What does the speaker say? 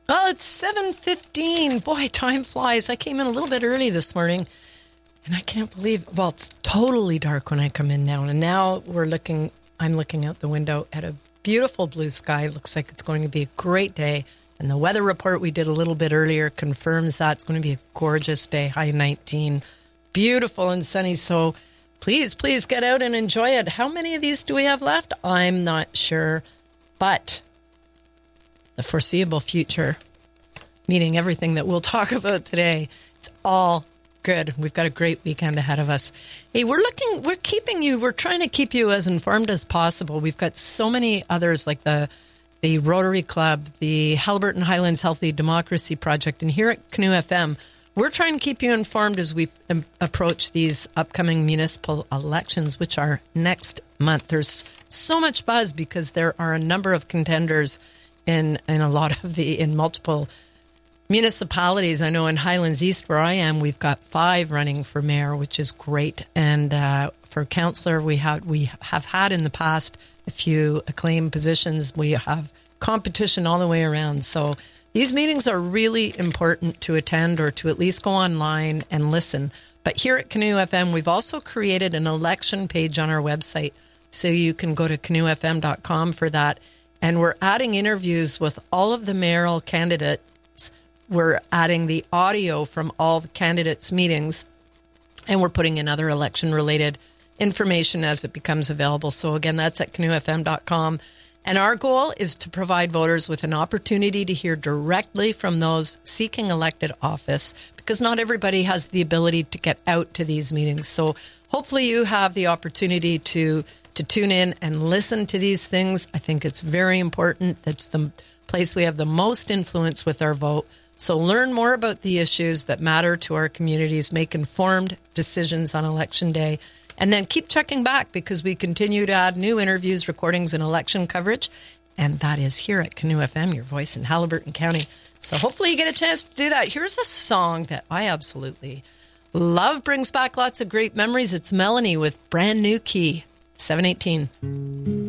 Oh, it's 7:15. Boy, time flies. I came in a little bit early this morning, and I can't believe, well, it's totally dark when I come in now. And now I'm looking out the window at a beautiful blue sky. Looks like it's going to be a great day. And the weather report we did a little bit earlier confirms that it's going to be a gorgeous day, high 19. Beautiful and sunny. So please get out and enjoy it. How many of these do we have left? I'm not sure. But the foreseeable future, meaning everything that we'll talk about today, it's all good. We've got a great weekend ahead of us. Hey, we're trying to keep you as informed as possible. We've got so many others like the Rotary Club, the Haliburton Highlands Healthy Democracy Project, and here at Canoe FM, we're trying to keep you informed as we approach these upcoming municipal elections, which are next month. There's so much buzz because there are a number of contenders in multiple municipalities. I know in Highlands East, where I am, we've got 5 running for mayor, which is great. And for councillor, we have had in the past a few acclaimed positions. We have competition all the way around. So these meetings are really important to attend or to at least go online and listen. But here at Canoe FM, we've also created an election page on our website. So you can go to canoefm.com for that. And we're adding interviews with all of the mayoral candidates. We're adding the audio from all the candidates' meetings. And we're putting in other election-related information as it becomes available. So again, that's at canoefm.com. And our goal is to provide voters with an opportunity to hear directly from those seeking elected office, because not everybody has the ability to get out to these meetings. So hopefully you have the opportunity to tune in and listen to these things. I think it's very important. That's the place we have the most influence with our vote. So learn more about the issues that matter to our communities, make informed decisions on Election Day, and then keep checking back because we continue to add new interviews, recordings, and election coverage. And that is here at Canoe FM, your voice in Haliburton County. So hopefully you get a chance to do that. Here's a song that I absolutely love, brings back lots of great memories. It's Melanie with Brand New Key, 718.